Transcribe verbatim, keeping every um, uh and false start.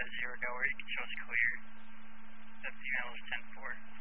zero, nowhere, you can show us clear. That female is ten four.